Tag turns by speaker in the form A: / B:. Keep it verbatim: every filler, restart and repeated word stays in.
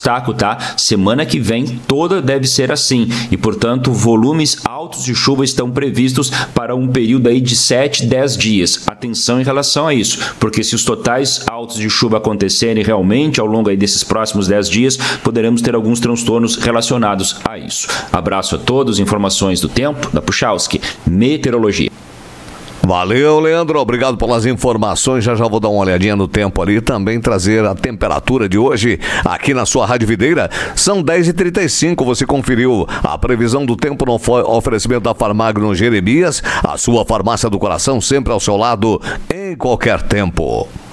A: destaco, tá? Semana que vem toda deve ser assim e, portanto, volumes altos de chuva estão previstos para um período aí de sete, dez dias. Atenção em relação a isso, porque se os totais altos de chuva acontecerem realmente ao longo aí desses próximos dez dias, poderemos ter alguns transtornos relacionados a isso. Abraço a todos, informações do tempo, da Puchalski, Meteorologia.
B: Valeu, Leandro. Obrigado pelas informações. Já já vou dar uma olhadinha no tempo ali e também trazer a temperatura de hoje aqui na sua Rádio Videira. São dez e trinta e cinco. Você conferiu a previsão do tempo no oferecimento da Farmagno Jeremias, a sua farmácia do coração, sempre ao seu lado em qualquer tempo.